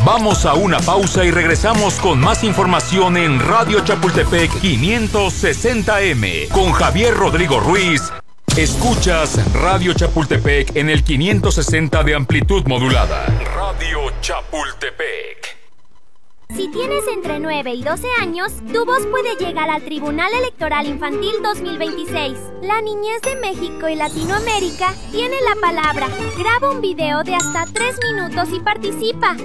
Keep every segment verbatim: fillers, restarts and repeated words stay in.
Vamos a una pausa y regresamos con más información en Radio Chapultepec quinientos sesenta M con Javier Rodrigo Ruiz. Escuchas Radio Chapultepec en el quinientos sesenta de amplitud modulada. Radio Chapultepec. Si tienes entre nueve y doce años, tu voz puede llegar al Tribunal Electoral Infantil dos mil veintiséis. La niñez de México y Latinoamérica tiene la palabra. Graba un video de hasta tres minutos y participa.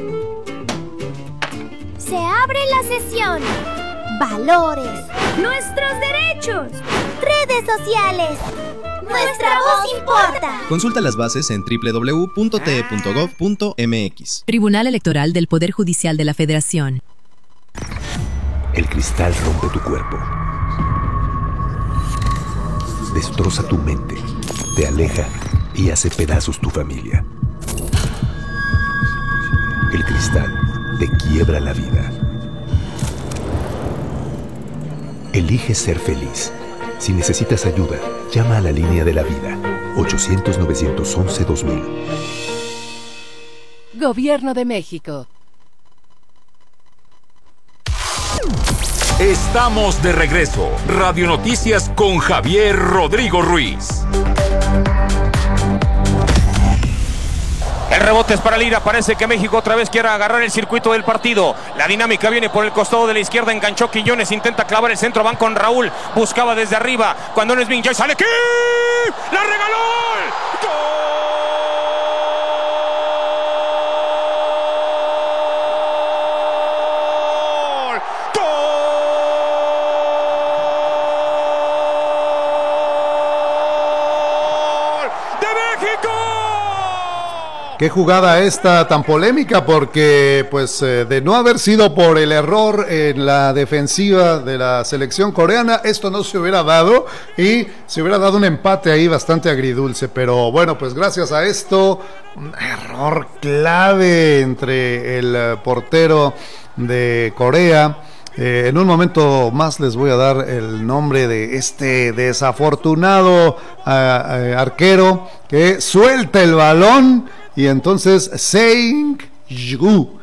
Se abre la sesión. Valores. Nuestros derechos. Redes sociales. Nuestra voz importa. Consulta las bases en doble u doble u doble u punto t e punto gov punto m x. Tribunal Electoral del Poder Judicial de la Federación. El cristal rompe tu cuerpo. Destroza tu mente. Te aleja y hace pedazos tu familia. El cristal te quiebra la vida. Elige ser feliz. Si necesitas ayuda, llama a la línea de la vida, ochocientos, novecientos once, dos mil. Gobierno de México. Estamos de regreso. Radio Noticias con Javier Rodrigo Ruiz. El rebote es para Lira, parece que México otra vez quiere agarrar el circuito del partido. La dinámica viene por el costado de la izquierda, enganchó Quiñones, intenta clavar el centro, van con Raúl, buscaba desde arriba, cuando no es Minjoy, sale aquí, la regaló, ¡gol! Qué jugada esta tan polémica, porque pues eh, de no haber sido por el error en la defensiva de la selección coreana, esto no se hubiera dado y se hubiera dado un empate ahí bastante agridulce, pero bueno, pues gracias a esto, un error clave entre el eh, portero de Corea. Eh, en un momento más les voy a dar el nombre de este desafortunado uh, uh, arquero que suelta el balón y entonces Seung-yu,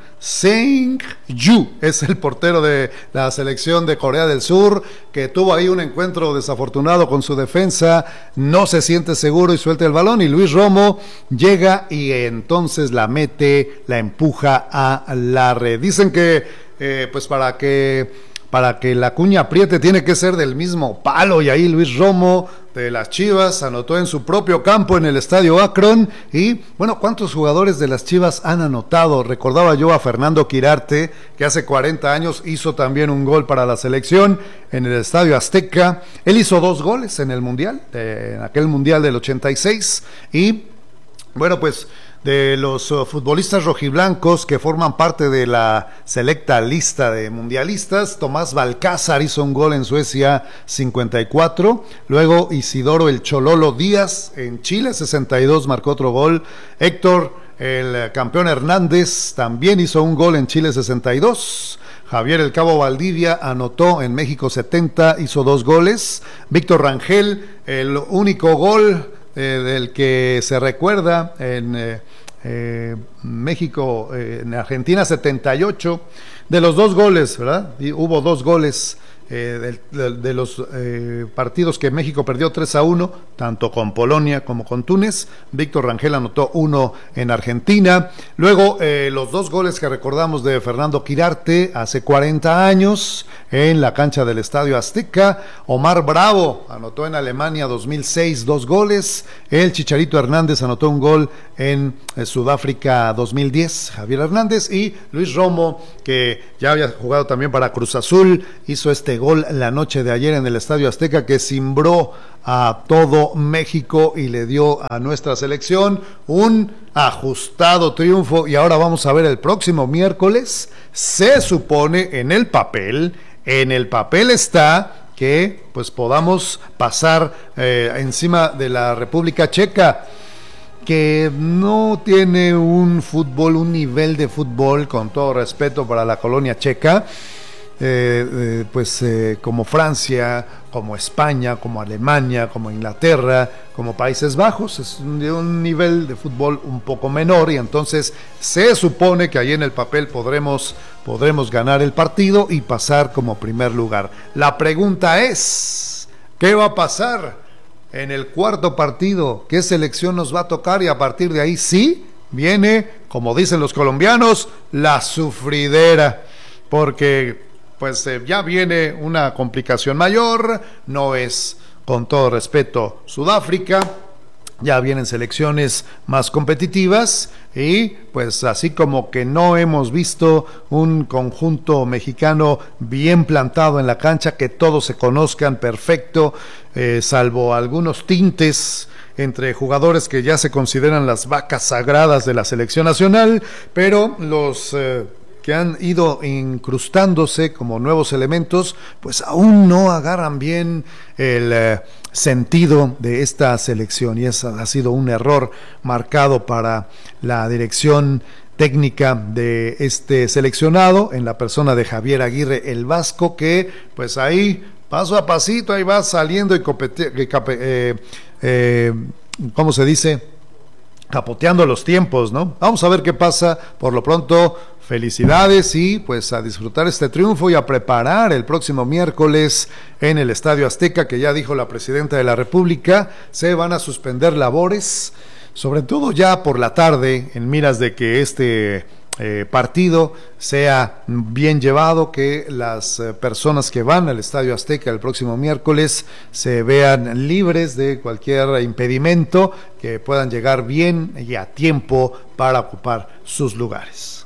Seung-yu es el portero de la selección de Corea del Sur, que tuvo ahí un encuentro desafortunado con su defensa, no se siente seguro y suelta el balón, y Luis Romo llega y entonces la mete, la empuja a la red. Dicen que Eh, pues para que para que la cuña apriete tiene que ser del mismo palo, y ahí Luis Romo de las Chivas anotó en su propio campo en el estadio Akron. Y bueno, ¿cuántos jugadores de las Chivas han anotado? Recordaba yo a Fernando Quirarte, que hace cuarenta años hizo también un gol para la selección en el estadio Azteca. Él hizo dos goles en el mundial, eh, en aquel mundial del ochenta y seis. Y bueno, pues de los uh, futbolistas rojiblancos que forman parte de la selecta lista de mundialistas, Tomás Balcázar hizo un gol en Suecia, cincuenta y cuatro, luego Isidoro el Chololo Díaz en Chile, sesenta y dos, marcó otro gol. Héctor el campeón Hernández también hizo un gol en Chile, sesenta y dos. Javier el Cabo Valdivia anotó en México, setenta, hizo dos goles. Víctor Rangel, el único gol Eh, del que se recuerda en eh, eh, México, eh, en Argentina, setenta y ocho, de los dos goles, ¿verdad? Y hubo dos goles eh, de, de, de los eh, partidos que México perdió tres a uno, tanto con Polonia como con Túnez. Víctor Rangel anotó uno en Argentina. Luego eh, los dos goles que recordamos de Fernando Quirarte hace cuarenta años en la cancha del Estadio Azteca. Omar Bravo anotó en Alemania dos mil seis dos goles. El Chicharito Hernández anotó un gol en eh, Sudáfrica dos mil diez, Javier Hernández. Y Luis Romo, que ya había jugado también para Cruz Azul, hizo este gol la noche de ayer en el Estadio Azteca que cimbró a todo México y le dio a nuestra selección un ajustado triunfo. Y ahora vamos a ver el próximo miércoles. Se supone en el papel, en el papel está que pues podamos pasar eh, encima de la República Checa, que no tiene un fútbol, un nivel de fútbol, con todo respeto para la colonia checa, eh, eh, pues eh, como Francia, como España, como Alemania, como Inglaterra, como Países Bajos. Es un, de un nivel de fútbol un poco menor y entonces se supone que ahí en el papel podremos, podremos ganar el partido y pasar como primer lugar. La pregunta es, ¿qué va a pasar en el cuarto partido? ¿Qué selección nos va a tocar? Y a partir de ahí sí viene, como dicen los colombianos, la sufridera, porque pues eh, ya viene una complicación mayor. No es, con todo respeto, Sudáfrica. Ya vienen selecciones más competitivas y pues así como que no hemos visto un conjunto mexicano bien plantado en la cancha, que todos se conozcan perfecto, eh, salvo algunos tintes entre jugadores que ya se consideran las vacas sagradas de la selección nacional, pero los eh, que han ido incrustándose como nuevos elementos, pues aún no agarran bien el eh, sentido de esta selección, y ese ha sido un error marcado para la dirección técnica de este seleccionado en la persona de Javier Aguirre el Vasco, que pues ahí paso a pasito ahí va saliendo y copete, eh, eh, ¿cómo se dice? Capoteando los tiempos, ¿no? Vamos a ver qué pasa. Por lo pronto, felicidades y pues a disfrutar este triunfo y a preparar el próximo miércoles en el Estadio Azteca, que ya dijo la presidenta de la República, se van a suspender labores, sobre todo ya por la tarde, en miras de que este eh, partido sea bien llevado, que las eh, personas que van al Estadio Azteca el próximo miércoles se vean libres de cualquier impedimento, que puedan llegar bien y a tiempo para ocupar sus lugares.